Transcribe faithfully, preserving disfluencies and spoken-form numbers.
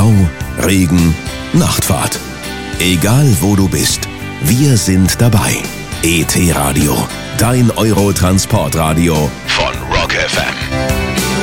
Stau, Regen, Nachtfahrt. Egal wo du bist, wir sind dabei. E T Radio, dein Eurotransportradio von Rock F M.